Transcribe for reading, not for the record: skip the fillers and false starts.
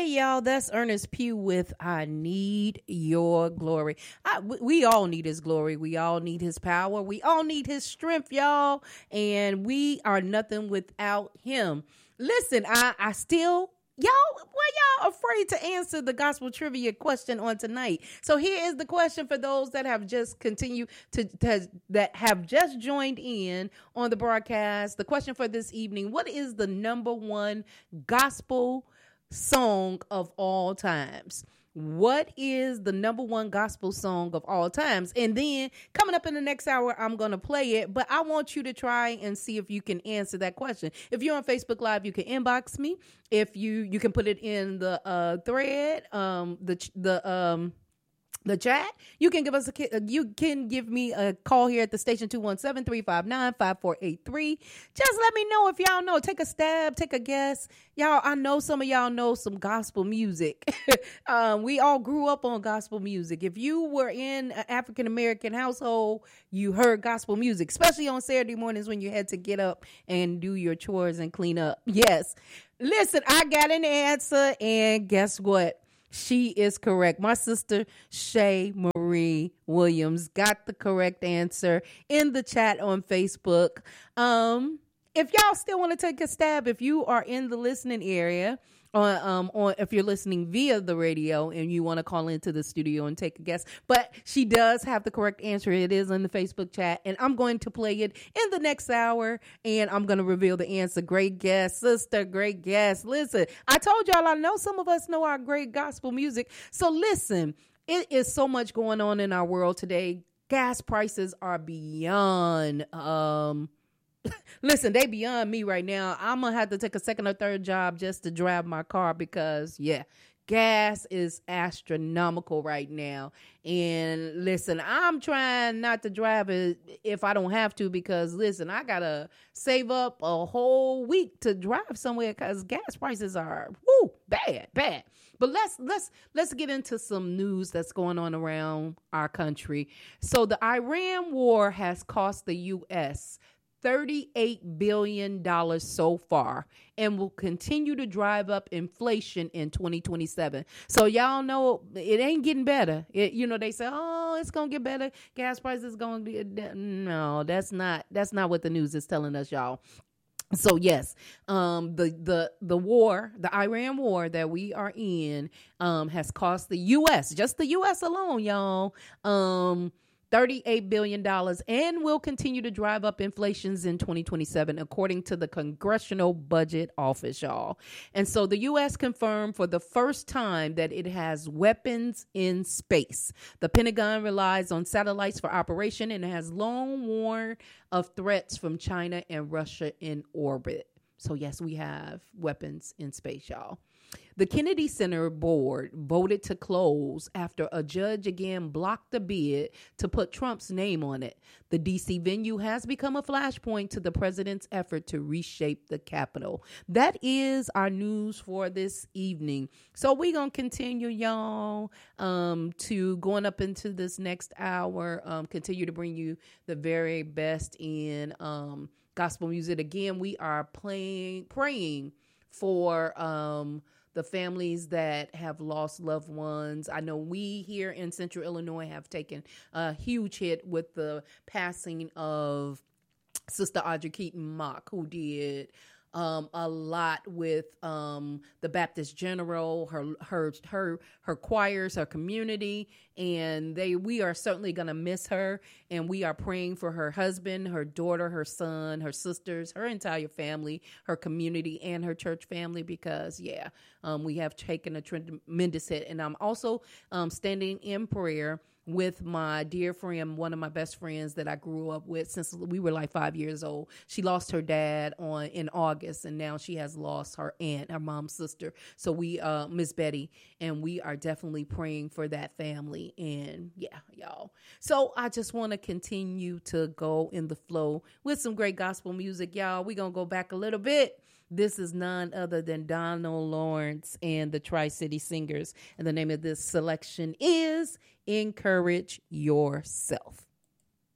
Hey, y'all, that's Ernest Pugh with I Need Your Glory. We all need his glory. We all need his power. We all need his strength, y'all. And we are nothing without him. Listen, I still... Y'all afraid to answer the gospel trivia question on tonight? So here is the question for those that have just continued that have just joined in on the broadcast. The question for this evening: what is the number one gospel song of all times? What is the number one gospel song of all times? And then coming up in the next hour, I'm going to play it, but I want you to try and see if you can answer that question. If you're on Facebook Live, you can inbox me. If you can put it in the thread, the chat. You can give me a call here at the station 217-359-5483. Just let me know if y'all know. Take a stab, take a guess. Y'all, I know some of y'all know some gospel music. We all grew up on gospel music. If you were in an African American household, you heard gospel music, especially on Saturday mornings when you had to get up and do your chores and clean up. Yes. Listen, I got an answer, and guess what? She is correct. My sister, Shay Marie Williams, got the correct answer in the chat on Facebook. If y'all still want to take a stab, if you are in the listening area, on if you're listening via the radio and you want to call into the studio and take a guess, but she does have the correct answer. It is in the Facebook chat, and I'm going to play it in the next hour, and I'm going to reveal the answer. Great guess, sister. Great guess. Listen, I told y'all, I know some of us know our great gospel music. So listen, it is so much going on in our world today. Gas prices are beyond, listen, they beyond me right now. I'm going to have to take a second or third job just to drive my car because, gas is astronomical right now. And listen, I'm trying not to drive it if I don't have to because, listen, I got to save up a whole week to drive somewhere because gas prices are, bad. But let's get into some news that's going on around our country. So the Iran war has cost the U.S. $38 billion so far and will continue to drive up inflation in 2027. So y'all know it ain't getting better. They say, oh, it's going to get better. Gas prices going to get, no, that's not what the news is telling us, y'all. So yes, the war, the Iran war that we are in, has cost the U.S., just the U.S. alone, y'all, $38 billion and will continue to drive up inflations in 2027, according to the Congressional Budget Office, y'all. And so the U.S. confirmed for the first time that it has weapons in space. The Pentagon relies on satellites for operation and has long warned of threats from China and Russia in orbit. So yes, we have weapons in space, y'all. The Kennedy Center board voted to close after a judge again blocked the bid to put Trump's name on it. The D.C. venue has become a flashpoint to the president's effort to reshape the Capitol. That is our news for this evening. So we're going to continue, y'all, to going up into this next hour, continue to bring you the very best in gospel music. Again, we are praying for the families that have lost loved ones. I know we here in Central Illinois have taken a huge hit with the passing of Sister Audrey Keaton Mock, who did a lot with the Baptist General, her choirs, her community, and we are certainly going to miss her, and we are praying for her husband, her daughter, her son, her sisters, her entire family, her community, and her church family, because we have taken a tremendous hit. And I'm also standing in prayer with my dear friend, one of my best friends that I grew up with since we were like 5 years old. She lost her dad in August, and now she has lost her aunt, her mom's sister. So we, Miss Betty, and we are definitely praying for that family. And y'all. So I just want to continue to go in the flow with some great gospel music, y'all. We're going to go back a little bit. This is none other than Donald Lawrence and the Tri-City Singers. And the name of this selection is Encourage Yourself.